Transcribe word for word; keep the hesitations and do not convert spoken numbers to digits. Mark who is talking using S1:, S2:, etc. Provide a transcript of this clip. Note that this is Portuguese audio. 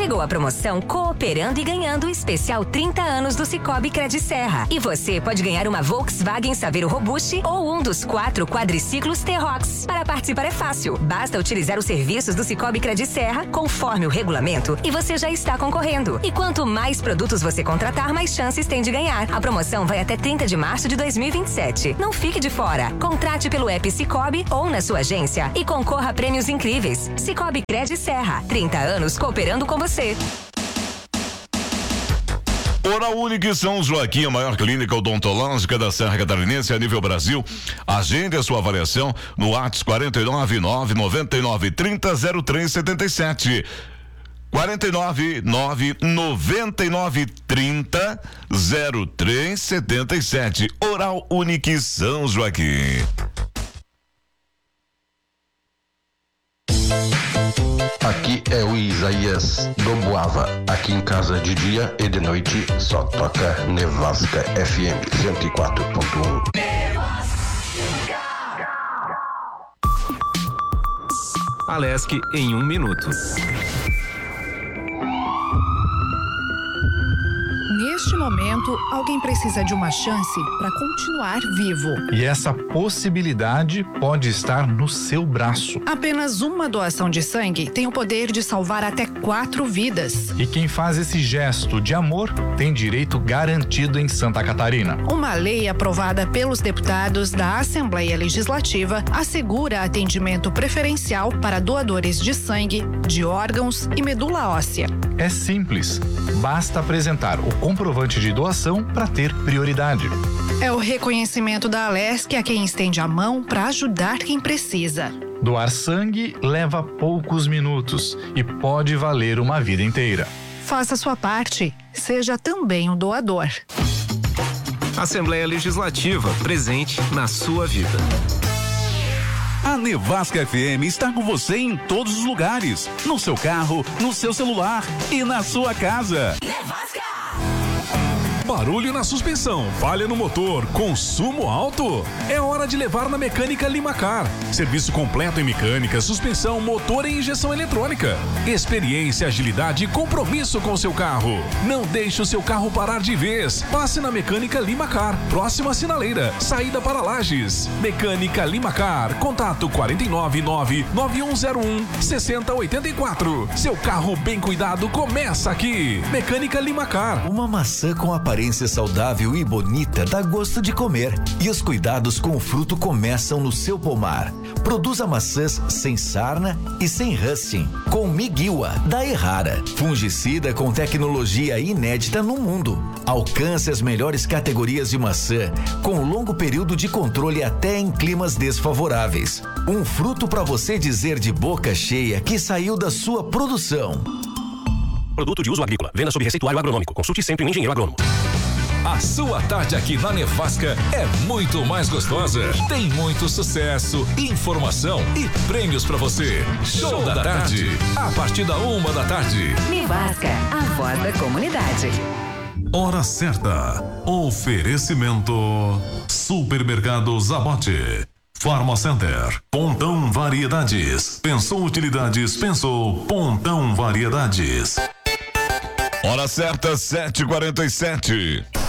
S1: Chegou a promoção Cooperando e Ganhando especial trinta anos do Sicoob Crediserra. E você pode ganhar uma Volkswagen Saveiro Robust ou um dos quatro quadriciclos T-Rox. Para participar é fácil. Basta utilizar os serviços do Sicoob Crediserra conforme o regulamento e você já está concorrendo. E quanto mais produtos você contratar, mais chances tem de ganhar. A promoção vai até trinta de março de dois mil e vinte e sete. Não fique de fora. Contrate pelo app Sicoob ou na sua agência e concorra a prêmios incríveis. Sicoob Crediserra. trinta anos cooperando com você.
S2: Oral Unique São Joaquim, a maior clínica odontológica da Serra Catarinense a nível Brasil. Agende a sua avaliação no WhatsApp quarenta e nove nove noventa e nove trinta zero três setenta e sete. quarenta e nove nove noventa e nove trinta zero três setenta e sete. Oral Unique São Joaquim.
S3: Aqui é o Isaías do Boava. Aqui em casa de dia e de noite só toca Nevasca F M cento e quatro ponto um.
S4: Alesc em um minuto.
S5: Neste momento, alguém precisa de uma chance para continuar vivo.
S6: E essa possibilidade pode estar no seu braço.
S5: Apenas uma doação de sangue tem o poder de salvar até quatro vidas.
S6: E quem faz esse gesto de amor tem direito garantido em Santa Catarina.
S5: Uma lei aprovada pelos deputados da Assembleia Legislativa assegura atendimento preferencial para doadores de sangue, de órgãos e medula óssea.
S6: É simples. Basta apresentar o comprovante de doação para ter prioridade.
S5: É o reconhecimento da Alesc a quem estende a mão para ajudar quem precisa.
S6: Doar sangue leva poucos minutos e pode valer uma vida inteira.
S5: Faça sua parte. Seja também um doador.
S4: Assembleia Legislativa, presente na sua vida.
S7: A Nevasca F M está com você em todos os lugares. No seu carro, no seu celular e na sua casa.
S8: Nevasca!
S9: Barulho na suspensão, falha no motor, consumo alto? É hora de levar na Mecânica Limacar. Serviço completo em mecânica, suspensão, motor e injeção eletrônica. Experiência, agilidade e compromisso com o seu carro. Não deixe o seu carro parar de vez. Passe na Mecânica Limacar, próxima sinaleira, saída para Lages. Mecânica Limacar, contato quarenta e nove nove nove um zero um seis zero oito quatro. Seu carro bem cuidado começa aqui. Mecânica Limacar.
S10: Uma maçã com aparência saudável e bonita dá gosto de comer. E os cuidados com o fruto começam no seu pomar. Produza maçãs sem sarna e sem rusting, com Miguiwa, da Errara. Fungicida com tecnologia inédita no mundo. Alcance as melhores categorias de maçã, com longo período de controle até em climas desfavoráveis. Um fruto para você dizer de boca cheia que saiu da sua produção.
S11: Produto de uso agrícola. Venda sob receituário agronômico. Consulte sempre um engenheiro agrônomo.
S12: A sua tarde aqui na Nevasca é muito mais gostosa. Tem muito sucesso, informação e prêmios pra você. Show da tarde, a partir da uma da tarde.
S1: Nevasca, a voz da comunidade.
S13: Hora certa. Oferecimento Supermercado Zabote. Pharma Center, Pontão Variedades. Pensou utilidades, pensou Pontão Variedades.
S2: Hora certa, sete e quarenta e sete.